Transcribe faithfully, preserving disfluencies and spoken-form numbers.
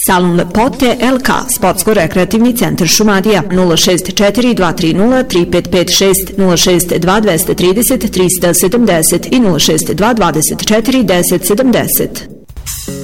Salon Lepote L K, Sportsko-rekreativni centar Šumadija, nula šest četiri dva tri nula tri pet pet šest, nula šest dva dva tri nula tri sedam nula i nula šest dva dvadeset četiri deset sedamdeset.